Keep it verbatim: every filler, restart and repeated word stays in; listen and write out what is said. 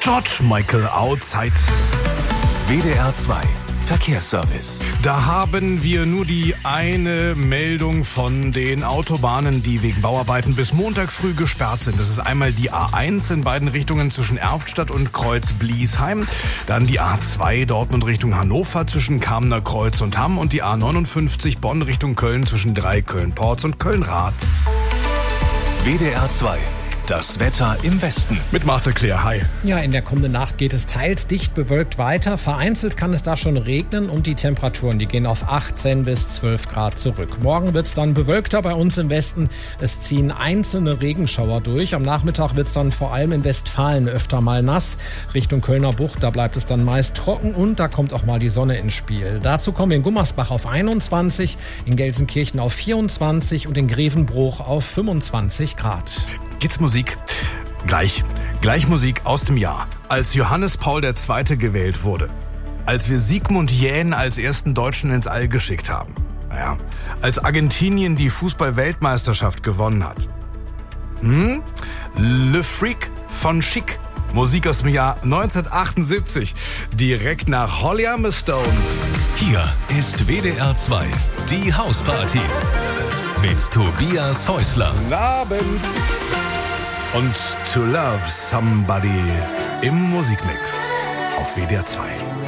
George Michael Outside. W D R zwei Verkehrsservice. Da haben wir nur die eine Meldung von den Autobahnen, die wegen Bauarbeiten bis Montag früh gesperrt sind. Das ist einmal die A eins in beiden Richtungen zwischen Erftstadt und Kreuz-Bliesheim. Dann die A zwei Dortmund Richtung Hannover zwischen Kamener Kreuz und Hamm und die A neunundfünfzig Bonn Richtung Köln zwischen drei Köln-Porz und Köln-Rath. W D R zwei. Das Wetter im Westen. Mit Marcel Claire, hi. Ja, in der kommenden Nacht geht es teils dicht bewölkt weiter. Vereinzelt kann es da schon regnen und die Temperaturen, die gehen auf achtzehn bis zwölf Grad zurück. Morgen wird es dann bewölkter bei uns im Westen. Es ziehen einzelne Regenschauer durch. Am Nachmittag wird es dann vor allem in Westfalen öfter mal nass. Richtung Kölner Bucht, da bleibt es dann meist trocken und da kommt auch mal die Sonne ins Spiel. Dazu kommen wir in Gummersbach auf einundzwanzig, in Gelsenkirchen auf vierundzwanzig und in Grevenbruch auf fünfundzwanzig Grad. Jetzt Musik. Gleich. Gleich Musik aus dem Jahr, als Johannes Paul der Zweite gewählt wurde. Als wir Sigmund Jähn als ersten Deutschen ins All geschickt haben. Naja, als Argentinien die Fußball-Weltmeisterschaft gewonnen hat. Hm? Le Freak von Chic. Musik aus dem Jahr neunzehnhundertachtundsiebzig. Direkt nach Holly Humberstone. Hier ist W D R zwei, die Hausparty. Mit Tobias Häusler. Guten Abend. Und To Love Somebody im Musikmix auf W D R zwei.